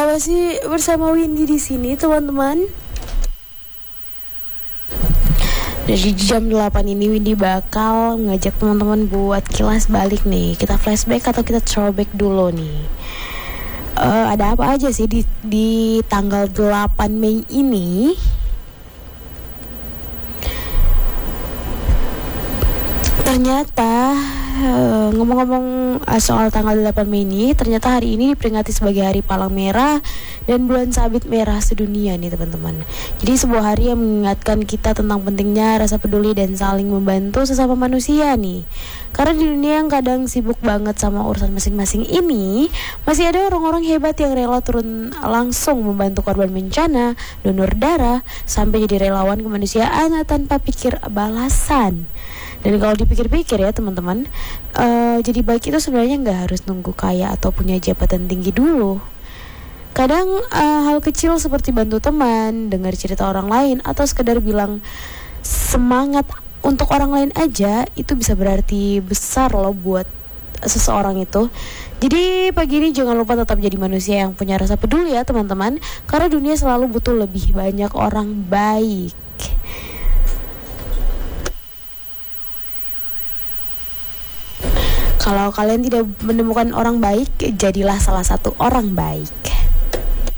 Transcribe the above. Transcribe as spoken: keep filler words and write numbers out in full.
masih bersama Windy di sini, teman-teman. Dari jam delapan ini Windy bakal ngajak teman-teman buat kilas balik nih. Kita flashback atau kita throwback dulu nih. Uh, ada apa aja sih di, di tanggal delapan Mei ini? Ternyata uh, ngomong-ngomong uh, soal tanggal delapan Mei ini, ternyata hari ini diperingati sebagai Hari Palang Merah dan Bulan Sabit Merah sedunia nih teman-teman. Jadi sebuah hari yang mengingatkan kita tentang pentingnya rasa peduli dan saling membantu sesama manusia nih. Karena di dunia yang kadang sibuk banget sama urusan masing-masing ini, masih ada orang-orang hebat yang rela turun langsung membantu korban bencana, donor darah, sampai jadi relawan kemanusiaan tanpa pikir balasan. Dan kalau dipikir-pikir ya teman-teman, uh, jadi baik itu sebenarnya nggak harus nunggu kaya atau punya jabatan tinggi dulu. Kadang uh, hal kecil seperti bantu teman, dengar cerita orang lain, atau sekedar bilang semangat untuk orang lain aja, itu bisa berarti besar loh buat seseorang itu. Jadi pagi ini jangan lupa tetap jadi manusia yang punya rasa peduli ya teman-teman, karena dunia selalu butuh lebih banyak orang baik. Kalau kalian tidak menemukan orang baik, jadilah salah satu orang baik.